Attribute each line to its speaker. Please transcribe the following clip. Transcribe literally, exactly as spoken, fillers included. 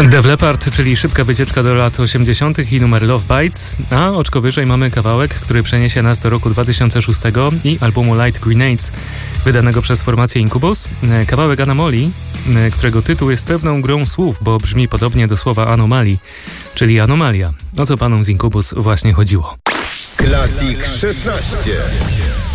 Speaker 1: Def Leppard, czyli szybka wycieczka do lat osiemdziesiątych i numer Love Bites, a oczko wyżej mamy kawałek, który przeniesie nas do roku dwa tysiące szóstego i albumu Light Grenades, wydanego przez formację Incubus. Kawałek Anomali, którego tytuł jest pewną grą słów, bo brzmi podobnie do słowa anomalii, czyli anomalia. O co panom z Incubus właśnie chodziło?
Speaker 2: Classic szesnaście.